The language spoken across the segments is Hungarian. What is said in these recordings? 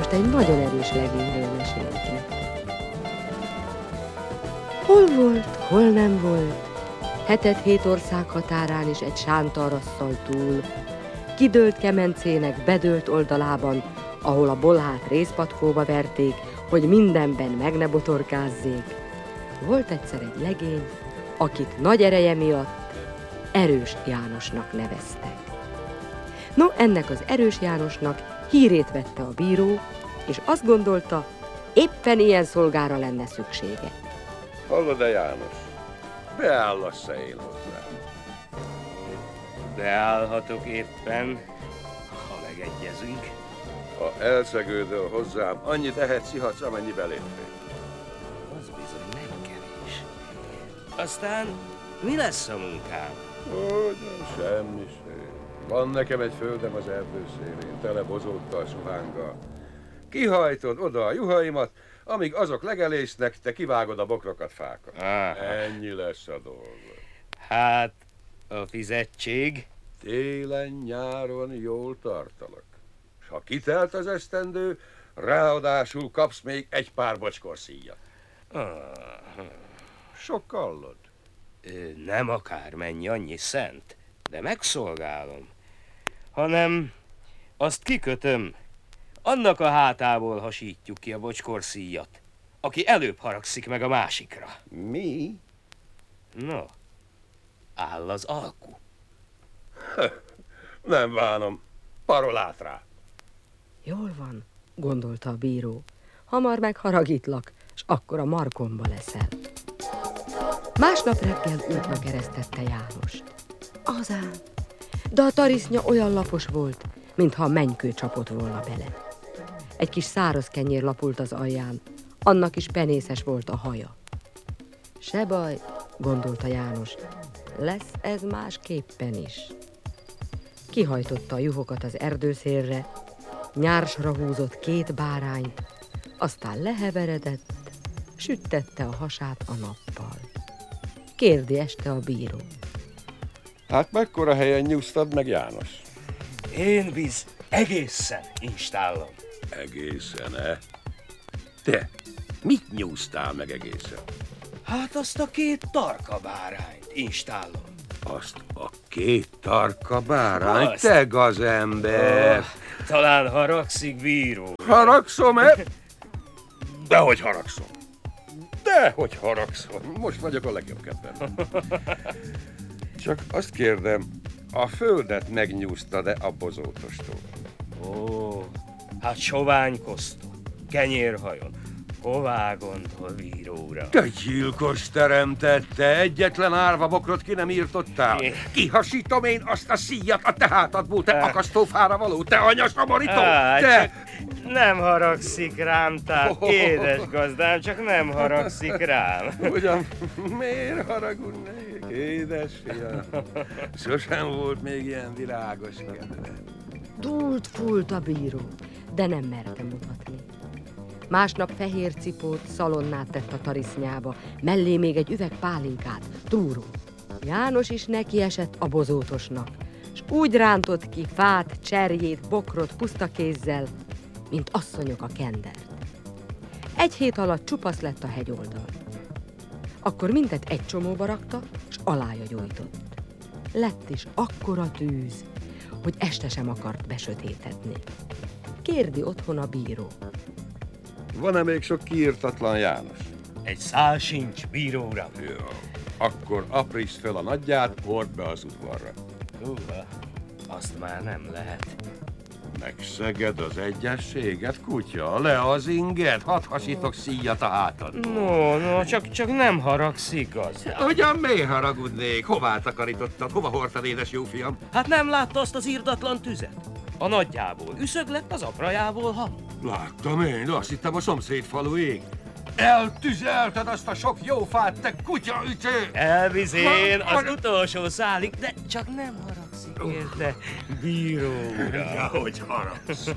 mert egy nagyon erős legényről mesélt neki. Hol volt, hol nem volt, 7 ország határán is egy sántarasszal túl, kidőlt kemencének bedőlt oldalában, ahol a bolhát rézpatkóba verték, hogy mindenben meg ne botorkázzék. Volt egyszer egy legény, akit nagy ereje miatt Erős Jánosnak neveztek. No, ennek az Erős Jánosnak hírét vette a bíró, és azt gondolta, éppen ilyen szolgára lenne szüksége. Hallod-e, János? Beállasz-e én hozzám? Beállhatok éppen, ha megegyezünk. Ha elszegődöl hozzám, annyit ehetsz, ihatsz, amennyi belém fér. Az bizony nem kevés. Aztán mi lesz a munkám? Hogyan, semmi sem. Van nekem egy földem az erdő szélén, tele bozóttal, suhánggal. Kihajtod oda a juhaimat, amíg azok legelésznek, te kivágod a bokrokat, fákat. Ennyi lesz a dolog. Hát, a fizetség? Télen-nyáron jól tartalak. S ha kitelt az esztendő, ráadásul kapsz még egy pár bocskor szíjat. Sok kallod? Nem akármennyi, annyi szent, de megszolgálom. Hanem azt kikötöm, annak a hátából hasítjuk ki a bocskorszíjat, aki előbb haragszik meg a másikra. Mi? No, áll az alku. Nem bánom. Parolát rá. Jól van, gondolta a bíró. Hamar megharagítlak, s akkor a markomba leszel. Másnap reggel útnak eresztette Jánost. Azán, de a tarisznya olyan lapos volt, mintha a mennykő csapott volna bele. Egy kis száraz kenyér lapult az alján, annak is penészes volt a haja. Se baj, gondolta János, lesz ez másképpen is. Kihajtotta a juhokat az erdőszélre, nyársra húzott 2 bárányt, aztán leheveredett, süttette a hasát a nappal. Kérdi este a bíró. Hát mekkora helyen nyúztad meg, János? Én egészen instállom. Egészen-e? Te, mit nyúztál meg egészen? Hát azt a 2 tarka bárányt instállom. Azt a 2 tarka bárányt? Azt. Te gazember! Talán haragszik, bíró. Haragszom-e? Dehogy haragszom. Dehogy haragszom. Most vagyok a legjobb kedven. Csak azt kérdem, a földet megnyúztad-e a bozótostól? Ó, hát soványkoztok, kenyérhajon. Hová gondol, bíró uram? Te gyilkos teremtette, egyetlen árva bokrot ki nem írtottál. Kihasítom én azt a szíjat a te hátadból, te akasztófára való, te anyasomorító, te... Csak nem haragszik rám, tehát édes gazdám, csak nem haragszik rám. Ugyan, miért haragudnék, édes fiam? Sosem volt még ilyen virágos kedve. Dúlt fúlt a bíró, de nem merte mutatni. Másnap fehér cipót, szalonnát tett a tarisznyába, mellé még egy üveg pálinkát, trúró. János is nekiesett a bozótosnak, s úgy rántott ki fát, cserjét, bokrot puszta kézzel, mint asszonyok a kendert. 1 hét alatt csupasz lett a hegyoldal. Akkor mindet egy csomóba rakta, s alája gyújtott. Lett is akkora tűz, hogy este sem akart besötétedni. Kérdi otthon a bíró. Van-e még sok kiírtatlan, János? Egy szál sincs, bíró uram. Jó, akkor aprítsd fel a nagyját, hord be az udvarra. Azt már nem lehet. Megszeged az egyességet, kutya, le az inged, hadd hasítok szíjat a hátadból. No, csak nem haragszik az. Ugyan miért haragudnék? Hová takarítottad? Hova hordtad, édes jó fiam? Hát nem látta azt az irdatlan tüzet? A nagyjából üszög lett, az aprajából hamu. Láttam én, de azt hittem a szomszéd falu ég. Eltüzelted azt a sok jó fát, te kutyaütő! Elvizén az utolsó szálig, de csak nem haragszik érte, bíró uram. Hogy haragsz?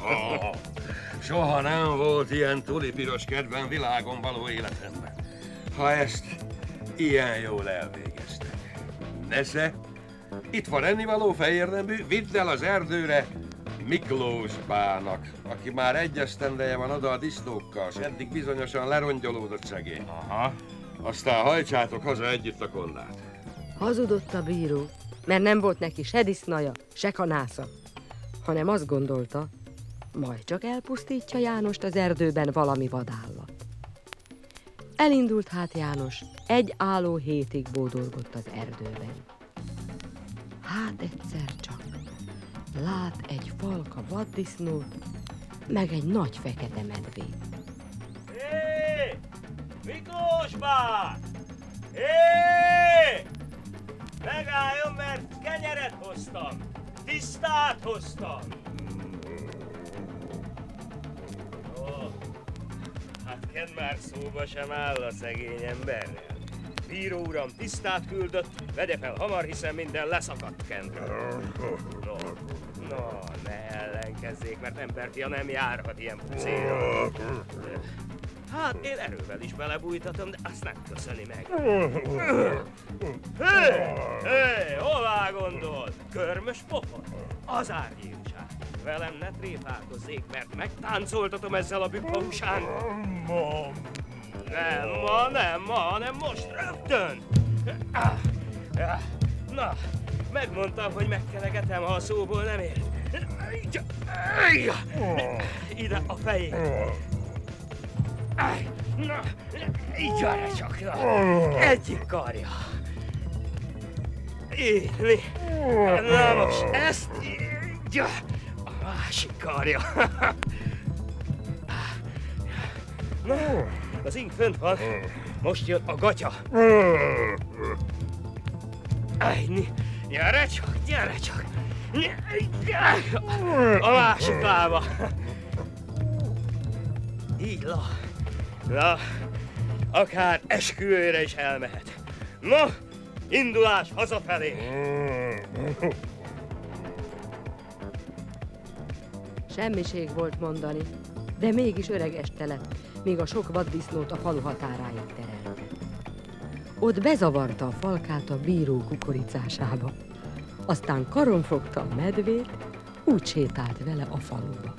Soha nem volt ilyen tulipiros kedven világon való életemben. Ha ezt ilyen jól elvégeztek. Nesze, itt van ennivaló fehérnemű, vidd el az erdőre, Miklós bának, aki már egy esztendeje van oda a disznókkal, s eddig bizonyosan lerongyolódott szegény. Aha. Aztán hajtsátok haza együtt a kondát. Hazudott a bíró, mert nem volt neki se disznaja, se kanásza, hanem azt gondolta, majd csak elpusztítja Jánost az erdőben valami vadállat. Elindult hát János, egy álló hétig bódolgott az erdőben. Hát egyszer csak lát egy falka vaddisznót, meg egy nagy fekete medvét. Hé! Miklós bá! Hé! Megálljon, mert kenyeret hoztam! Tisztát hoztam! Ó, hát ken már szóba sem áll a szegény emberrel. Bíró uram tisztát küldött, vegye fel hamar, hiszen minden leszakadt kenről. No, ne ellenkezzék, mert emberfia nem járhat ilyen pucéra. Hát én erővel is belebújtatom, de azt nem köszöni meg. Hé, hová gondolt? Körmös pofon? Az árgyilság. Velem ne tréfálkozzék, mert megtáncoltatom ezzel a bükkhahúsán. Nem ma, hanem most rögtön. Na, megmondtam, hogy megkeregetem, ha a szóból nem ér. Ide a fejét. Na, így gyere csak, na. Egyik karja. Így, na most ezt így. A másik karja. Na, az ing fönt van. Most jön a gatya. Gyere csak. A másik lába. Így, na, akár esküvőre is elmehet. Na, indulás hazafelé. Semmiség volt mondani, de mégis öreg este lett, míg a sok vaddisznót a falu határáig terelte. Ott bezavarta a falkát a bíró kukoricásába, aztán karon fogta a medvét, úgy sétált vele a faluba.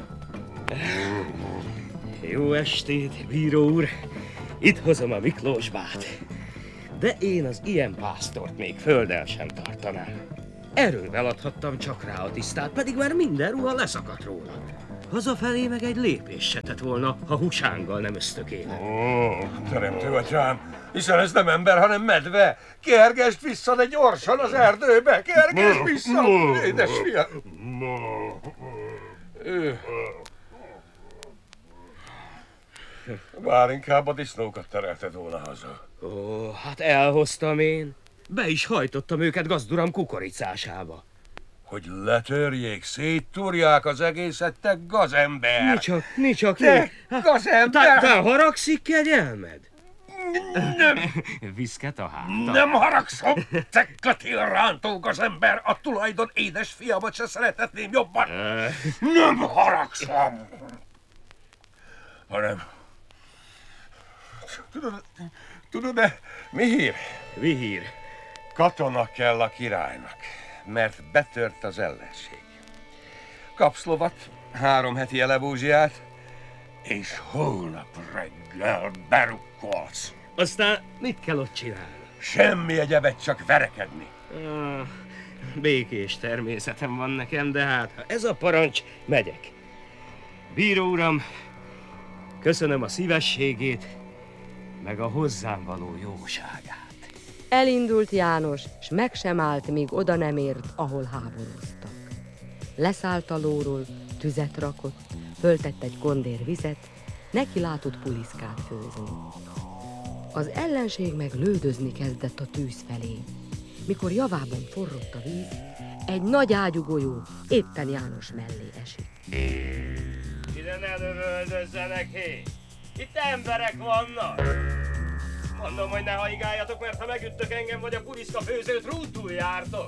Jó estét, bíró úr! Itt hozom a Miklós bát. De én az ilyen pásztort még földdel sem tartanám. Erővel adhattam csak rá a tisztát, pedig már minden ruha leszakadt róla. Hazafelé meg egy lépés se tett volna, ha húsánggal nem ösztökélem. Teremtő atyám, hiszen ez nem ember, hanem medve. Kergesd vissza, de gyorsan az erdőbe! Kergesd vissza, édesfiam! Bár inkább a disznókat terelted volna haza. Ó, hát elhoztam én. Be is hajtottam őket gazduram kukoricásába. Hogy letörjék, széttúrják az egészet, te gazember! Mi csak, te gazember! Te haragszik, kegyelmed? Nem! Viszket a háta. Nem haragszom! Te kötélrántó gazember! A tulajdon édesfiamat se szeretetném jobban! Nem haragszom! Hanem... Tudod-e, mi hír? Mi hír? Katona kell a királynak, mert betört az ellenség. Kapsz lovat, 3 heti elebúzsiát, és holnap reggel berukkolsz. Aztán mit kell ott csinálni? Semmi egyebet, csak verekedni. Békés természetem van nekem, de hát ha ez a parancs, megyek. Bíró uram, köszönöm a szívességét, meg a hozzám való jóságát. Elindult János, s meg sem állt, míg oda nem ért, ahol háborúztak. Leszállt a lóról, tüzet rakott, föltett egy kondér vizet, neki látott puliszkát főzni. Az ellenség meg lődözni kezdett a tűz felé. Mikor javában forrott a víz, egy nagy ágyú golyó éppen János mellé esik. Ide ne lövöldözzenek, hé! Itt emberek vannak! Mondom, hogy ne haigáljatok, mert ha megüttök engem vagy a puliszka főzőt, rútul jártok!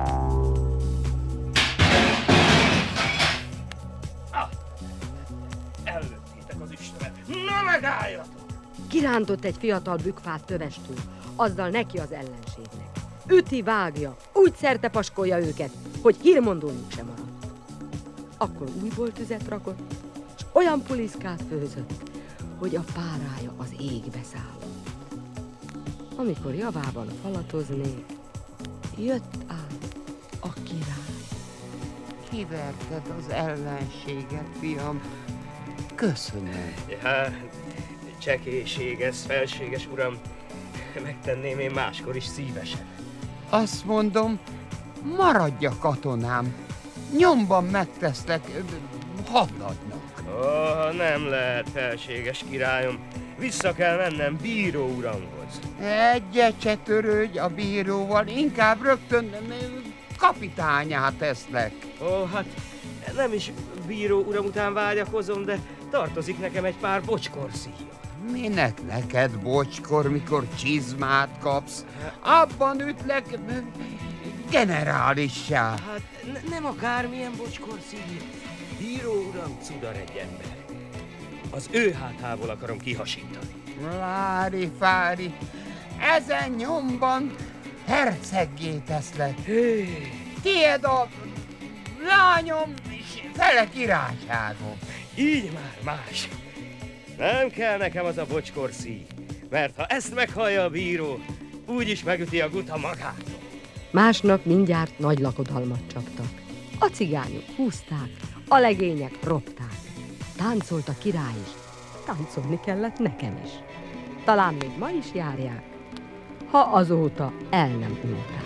Előttétek az Istenet! Na megálljatok! Kirántott egy fiatal bükkfát tövestül, azzal neki az ellenségnek. Üti, vágja, úgy szerte paskolja őket, hogy hírmondójuk sem maradt. Akkor újból tüzet rakott, és olyan puliszkát főzött, hogy a párája az égbe szállott. Amikor javában falatoznék, jött ám a király. Kiverted az ellenséget, fiam. Köszönöm. Ja, csekéség ez, felséges uram. Megtenném én máskor is szívesen. Azt mondom, maradj a katonám. Nyomban megteszlek hadnagynak. Ó, nem lehet, felséges királyom. Vissza kell mennem bíró uramhoz. Egyet se törődj a bíróval, inkább rögtön kapitányát teszlek. Ó, hát nem is bíró uram után vágyakozom, de tartozik nekem egy pár bocskor-szíja. Minek neked bocskor, mikor csizmát kapsz? Abban ütlek generálissá. Hát nem akármilyen bocskor-szíja. Bíró uram cudar egy ember. Az ő hátából akarom kihasítani. Lári fári, ezen nyomban herceggé teszlek. Tied a lányom és fele királyságom. Így már más. Nem kell nekem az a bocskor-szíj, mert ha ezt meghallja a bíró, úgyis megüti a guta magától. Másnap mindjárt nagy lakodalmat csaptak. A cigányok húzták, a legények ropták. Táncolt a király is, táncolni kellett nekem is. Talán még ma is járják, ha azóta el nem unták.